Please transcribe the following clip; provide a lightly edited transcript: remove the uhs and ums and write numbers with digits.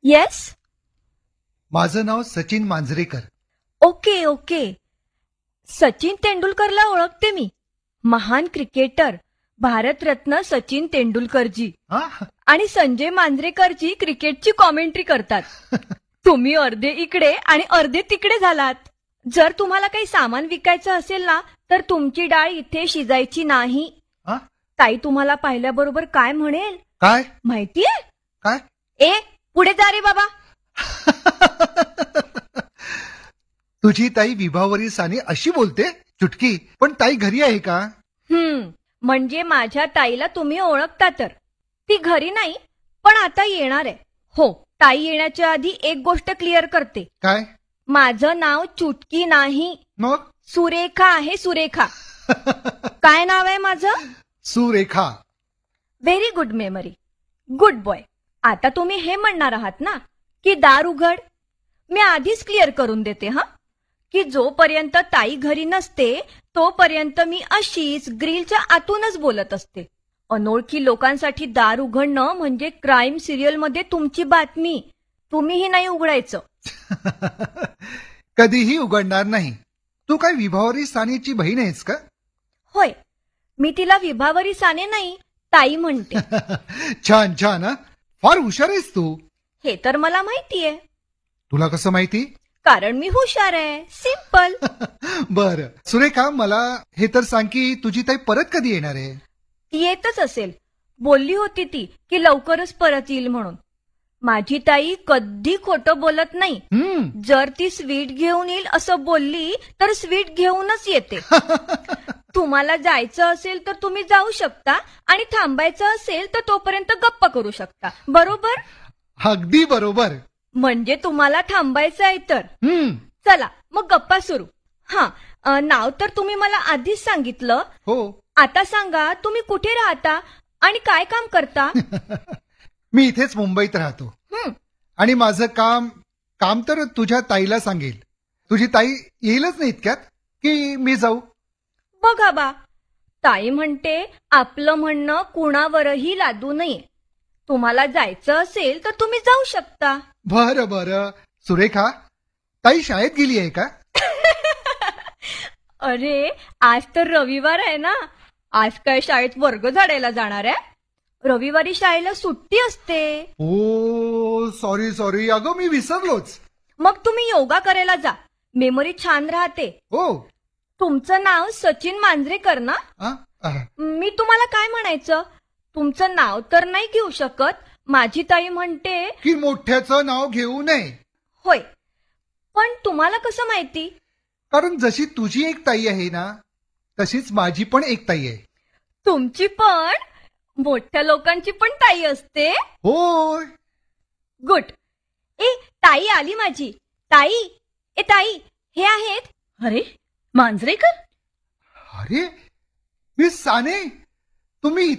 Yes. माझं नाव Sachin Manjrekar. Okay okay. Sachin तेंडुलकरला ओळखते मी. महान क्रिकेटर, भारतरत्न सचिन तेंडुलकरजी. हा? आणि संजय मांजरेकरजी क्रिकेटची कॉमेंट्री करतात. तुम्ही अर्धे इकडे आणि अर्धे तिकडे झालात. जर तुम्हाला काही सामान विकायचं असेल ना, तर तुमची डाळ इथे शिजायची नाही. हा? ताई तुम्हाला पाहिल्याबरोबर काय म्हणेल काय माहितीये? काय ए पुढे जा रे बाबा. तुझी ताई विभावरी साने अशी बोलते? चुटकी, पण ताई घरी आहे का? म्हणजे माझ्या ताईला तुम्ही ओळखता तर. ती घरी नाही, पण आता येणार आहे. हो, ताई येण्याच्या आधी एक गोष्ट क्लिअर करते. काय? माझं नाव चुटकी नाही, मग सुरेखा आहे. सुरेखा. काय नाव आहे माझं? Surekha. Very good memory. Good boy. आता तुम्ही हे म्हणणार आहात ना की दार उघड. मी आधीच क्लिअर करून देते की जोपर्यंत ताई घरी नसते तोपर्यंत मी अशीच ग्रिलच्या आतूनच बोलत असते. अनोळखी लोकांसाठी दार उघडणं म्हणजे क्राईम सिरियलमध्ये तुमची बातमी. तुम्हीही नाही उघडायचं. कधीही उघडणार नाही. तू काय विभावरी सानेची बहीण आहेस का? होय, मी तिला विभावरी साने नाही, ताई म्हणते. छान छान. फार हुशार आहेस तू. हे तर मला माहितीये. तुला कसं माहिती? कारण मी हुशार आहे. सिंपल. बर सुरेखा, मला हे तर सांग की तुझी ताई परत कधी येणार आहे? येतच असेल. बोलली होती ती की लवकरच परत येईल म्हणून. माझी ताई कधी खोटं बोलत नाही. जर ती स्वीट घेऊन येईल असं बोलली तर स्वीट घेऊनच येते. तुम्हाला जायचं असेल तर तुम्ही जाऊ शकता आणि थांबायचं असेल तर तोपर्यंत गप्पा करू शकता. बरोबर? अगदी बरोबर. म्हणजे तुम्हाला थांबायचं आहे तर. चला मग गप्पा सुरू. नाव तर तुम्ही मला आधीच सांगितलं. हो. आता सांगा तुम्ही कुठे राहता आणि काय काम करता? मी इथेच मुंबईत राहतो. आणि माझं काम तर तुझ्या ताईला सांगेल. तुझी ताई येईलच नाही इतक्यात की मी जाऊ? बघा बा, ताई म्हणते आपलं म्हणणं कुणावरही लादू नये. तुम्हाला जायचं असेल तर तुम्ही जाऊ शकता. बरं बरं. सुरेखा, ताई शाळेत गेली आहे का? अरे आज तर रविवार आहे ना. आज काय शाळेत वर्ग झाडायला जाणार आहे? रविवारी शाळेला सुट्टी असते. ओ सॉरी. अगं मी विसरलोच. मग तुम्ही योगा करायला जा. मेमरी छान राहते. हो. तुमचं नाव सचिन मांजरेकर ना? मी तुम्हाला काय म्हणायचं, तुमचं नाव तर नाही घेऊ शकत. माझी ताई म्हणते की मोठ्याचं नाव घेऊ नये. होय, पण तुम्हाला कसं माहिती? कारण जशी तुझी एक ताई आहे ना, तशीच माझी पण एक ताई आहे. तुमची पण? मोठ्या लोकांची पण ताई असते? होय. गुड. ए ताई आली माझी. ताई, ए ताई, हे आहेत. अरे मांजरेकर. अरे मिस साने, तुम्ही